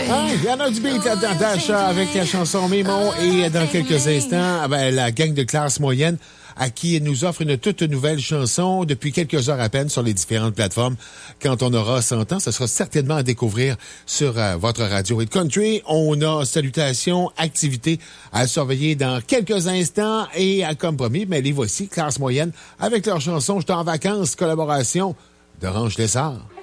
Il y en a du beat là-dedans, Tasha, avec la chanson Mémon. Et dans quelques instants, la gang de classe moyenne à qui nous offre une toute nouvelle chanson depuis quelques heures à peine sur les différentes plateformes. Quand on aura 100 ans, ce sera certainement à découvrir sur votre radio Hit Country. On a salutations, activités à surveiller dans quelques instants. Et comme promis, les voici, classe moyenne, avec leur chanson « J'étais en vacances », collaboration d'Orange Lessard.